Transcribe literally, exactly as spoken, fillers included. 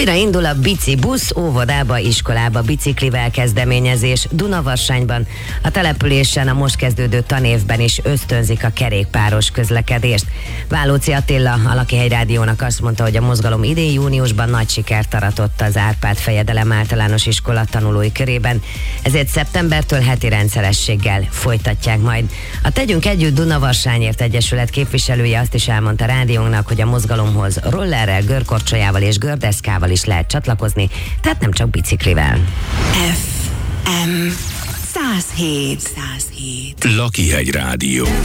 Újra indul a Bici busz, óvodába, iskolába biciklivel kezdeményezés Dunavarsányban. A településen a most kezdődő tanévben is ösztönzik a kerékpáros közlekedést. Válóci Attila, a Lakihegy Rádiónak azt mondta, hogy a mozgalom idén júniusban nagy sikert aratott az Árpád Fejedelem általános iskola tanulói körében, ezért szeptembertől heti rendszerességgel folytatják majd. A Tegyünk Együtt Dunavarsányért Egyesület képviselője azt is elmondta rádiónknak, hogy a mozgalomhoz rollerrel, görkorcsolyával és gördeszkával is lehet csatlakozni, tehát nem csak biciklivel. F M száz hét. Lakihegy Rádió.